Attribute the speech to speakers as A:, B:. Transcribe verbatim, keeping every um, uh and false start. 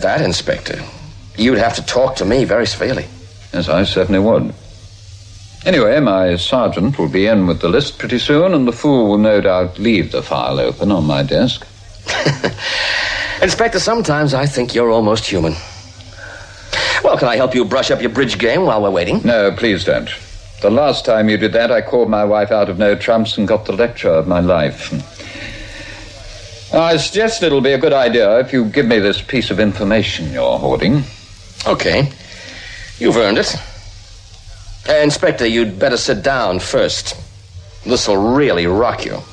A: that, Inspector, you'd have to talk to me very severely.
B: Yes, I certainly would. Anyway, my sergeant will be in with the list pretty soon, and the fool will no doubt leave the file open on my desk.
A: Inspector, sometimes I think you're almost human. Well, can I help you brush up your bridge game while we're waiting?
B: No, please don't. The last time you did that, I called my wife out of no trumps and got the lecture of my life. I suggest it'll be a good idea if you give me this piece of information you're hoarding.
A: Okay. You've earned it. Uh, Inspector, you'd better sit down first. This'll really rock you.